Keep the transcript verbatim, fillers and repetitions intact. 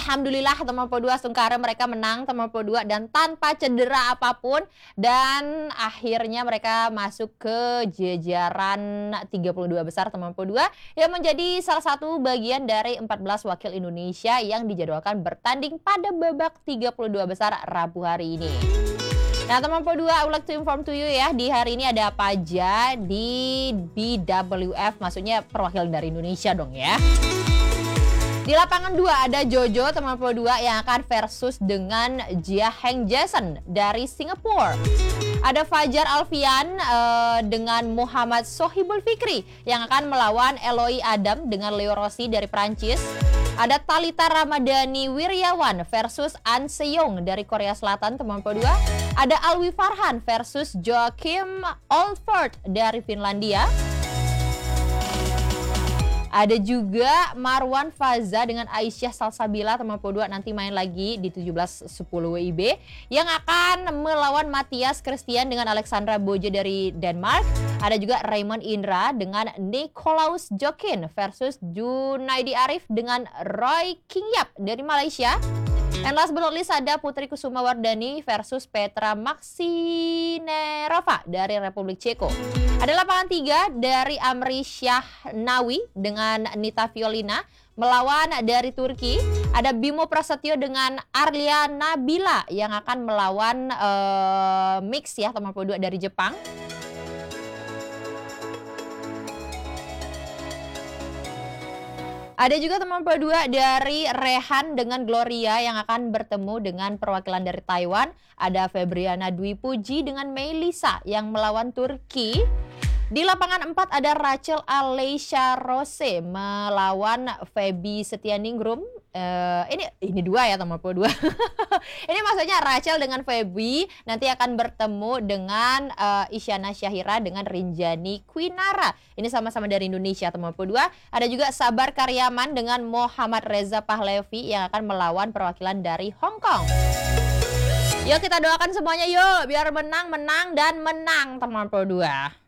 alhamdulillah teman Pro dua Sungkara mereka menang teman Pro dua dan tanpa cedera apapun, dan akhirnya mereka masuk ke jajaran tiga puluh dua besar teman Pro dua yang menjadi salah satu bagian dari empat belas wakil Indonesia yang dijadwalkan bertanding pada babak tiga puluh dua besar Rabu hari ini. Nah teman Pro dua, I would like to inform to you ya, di hari ini ada apa aja di B W F, maksudnya perwakilan dari Indonesia dong ya. Di lapangan dua ada Jojo teman Pro dua yang akan versus dengan Jia Heng Jason dari Singapura. Ada Fajar Alfian uh, dengan Muhammad Sohibul Fikri yang akan melawan Eloy Adam dengan Leo Rossi dari Prancis. Ada Talita Ramadhani Wiryawan versus An Seong dari Korea Selatan teman Pro dua. Ada Alwi Farhan versus Joachim Oldford dari Finlandia. Ada juga Marwan Faza dengan Aisyah Salsabila teman Pro dua nanti main lagi di tujuh belas sepuluh W I B yang akan melawan Matias Christian dengan Alexandra Boje dari Denmark. Ada juga Raymond Indra dengan Nicolaus Jokin versus Junaidi Arif dengan Roy Kingyap dari Malaysia. And last but not least ada Putri Kusuma Wardani versus Petra Maxinerova dari Republik Ceko. Ada lapangan tiga dari Amri Syahnawi dengan Nita Violina melawan dari Turki. Ada Bimo Prasetyo dengan Arlia Nabila yang akan melawan uh, mix ya teman Pro dua dari Jepang. Ada juga teman Pro dua dari Rehan dengan Gloria yang akan bertemu dengan perwakilan dari Taiwan. Ada Febriana Dwi Puji dengan Melisa yang melawan Turki. Di lapangan empat ada Rachel Alessia Rose melawan Feby Setianingrum. Uh, ini ini dua ya teman Pro dua. Ini maksudnya Rachel dengan Feby nanti akan bertemu dengan uh, Isyana Syahira dengan Rinjani Kwinara. Ini sama-sama dari Indonesia teman Pro dua. Ada juga Sabar Karyaman dengan Muhammad Reza Pahlevi yang akan melawan perwakilan dari Hong Kong. Yuk kita doakan semuanya yuk biar menang, menang dan menang teman Pro dua.